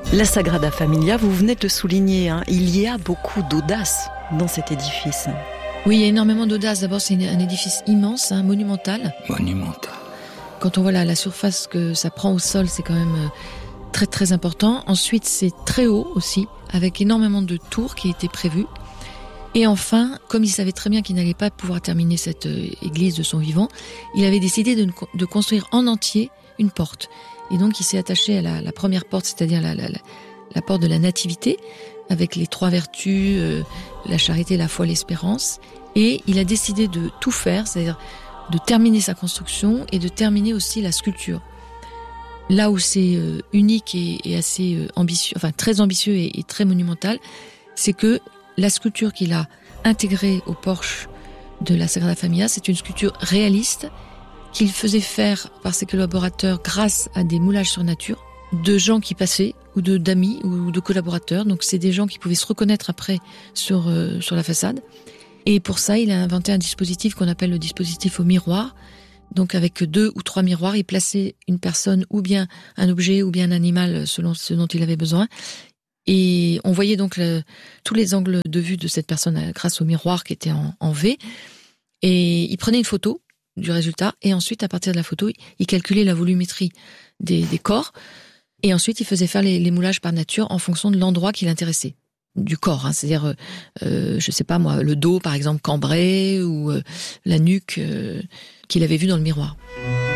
La Sagrada Familia, vous venez de souligner, il y a beaucoup d'audace dans cet édifice. Oui, il y a énormément d'audace. D'abord, c'est un édifice immense, monumental. Monumental. Quand on voit la surface que ça prend au sol, c'est quand même très très important. Ensuite, c'est très haut aussi, avec énormément de tours qui étaient prévues. Et enfin, comme il savait très bien qu'il n'allait pas pouvoir terminer cette église de son vivant, il avait décidé de construire en entier une porte. Et donc, il s'est attaché à la première porte, c'est-à-dire la porte de la Nativité, avec les 3 vertus, la charité, la foi, l'espérance. Et il a décidé de tout faire, c'est-à-dire de terminer sa construction et de terminer aussi la sculpture. Là où c'est unique et assez ambitieux, enfin très ambitieux et très monumental, c'est que la sculpture qu'il a intégrée au porche de la Sagrada Familia, c'est une sculpture réaliste qu'il faisait faire par ses collaborateurs grâce à des moulages sur nature de gens qui passaient, ou d'amis, ou de collaborateurs. Donc c'est des gens qui pouvaient se reconnaître après sur la façade. Et pour ça, il a inventé un dispositif qu'on appelle le dispositif au miroir. Donc avec 2 ou 3 miroirs, il plaçait une personne, ou bien un objet, ou bien un animal, selon ce dont il avait besoin. Et on voyait donc tous les angles de vue de cette personne grâce au miroir qui était en V. Et il prenait une photo du résultat, et ensuite, à partir de la photo, il calculait la volumétrie des corps, et ensuite il faisait faire les moulages par nature en fonction de l'endroit qui l'intéressait, du corps, c'est-à-dire, je sais pas moi, le dos par exemple cambré, ou la nuque qu'il avait vu dans le miroir.